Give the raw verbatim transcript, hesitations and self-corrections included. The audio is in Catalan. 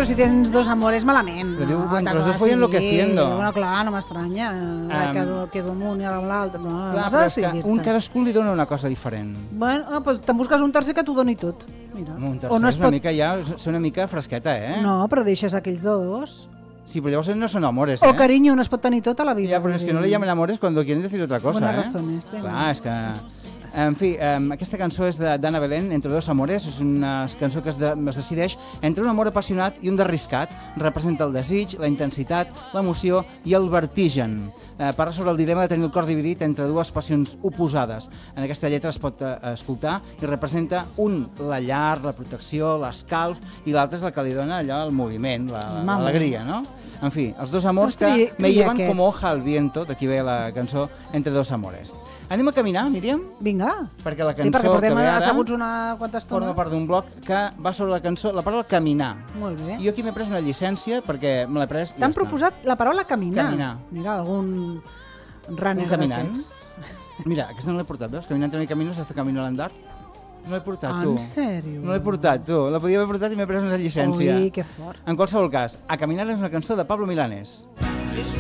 si tens dos amores malament. Però diu, no, entre los dos voy enloqueciendo. Bueno, clar, no m'estranya. Um, quedo, quedo amb un i ara amb l'altre. No, clar, però és que un cadascú li dona una cosa diferent. Bueno, ah, pues te'n busques un tercer que t'ho doni tot. Mira. Un tercer no és una pot... mica ja, és una mica fresqueta, eh? No, però deixes aquells dos. Sí, però llavors no són amores, eh? O carinyo, no es pot tenir tot a la vida. Ja, però és que no le llamen amores cuando quieren decir otra cosa, Buenas eh? razones, venga. Clar, és que... En fi, um, aquesta cançó és d'Anna Belén, Entre dos amores, és una cançó que es, de, es decideix entre un amor apassionat i un d'arriscat. Representa el desig, la intensitat, l'emoció i el vertigen. Uh, parla sobre el dilema de tenir el cor dividit entre dues passions oposades. En aquesta lletra es pot uh, escoltar i representa un, la llar, la protecció, l'escalf, i l'altre és el que li dona allò el moviment, l'alegria, la, no? En fi, els dos amors que me llevan com hoja al viento, d'aquí ve la cançó Entre dos amores. Anem a caminar, Míriam? Vinga. Perquè la cançó sí, perquè portem que ve ara asseguts una quanta estona. Forma part d'un bloc que va sobre la cançó, la paraula caminar. Molt bé. Jo aquí m'he pres una llicència perquè me l'he pres i T'han ja proposat la paraula caminar. Caminar. Mira, algun runner un caminant. d'aquests. Mira, aquesta no l'he portat, veus? Caminant en camino se hace camino al andar. No l'he portat, ah, tu. En sèrio? No l'he portat, tu. La podia haver portat i m'he pres una llicència. Ui, que fort. En qualsevol cas, A caminar és una cançó de Pablo Milanés.